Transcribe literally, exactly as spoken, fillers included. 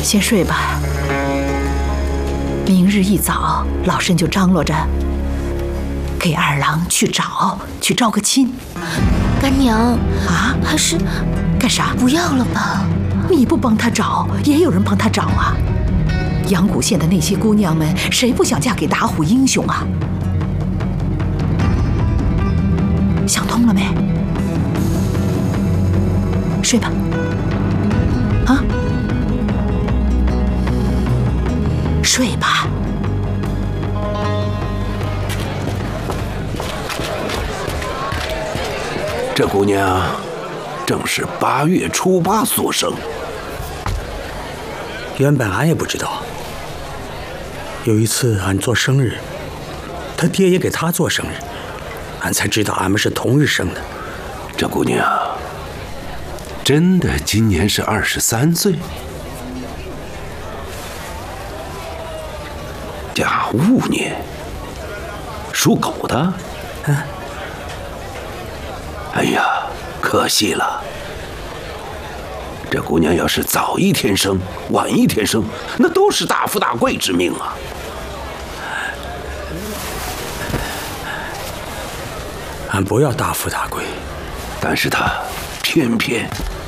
先睡吧。明日一早，老身就张罗着给二郎去找，去招个亲。 干娘啊， 还是干啥？ 不要了吧。 你不帮他找，也有人帮他找啊。阳谷县的那些姑娘们，谁不想嫁给打虎英雄啊？想通了没？睡吧。啊，睡吧。 这姑娘正是八月初八所生。 原本俺也不知道。有一次俺做生日，他爹也给他做生日，俺才知道俺们是同日生的。 这姑娘真的今年是二十三岁。甲午年，属狗的。 嗯。 哎呀，可惜了。这姑娘要是早一天生，晚一天生，那都是大富大贵之命啊。 俺不要大富大贵， 但是她偏偏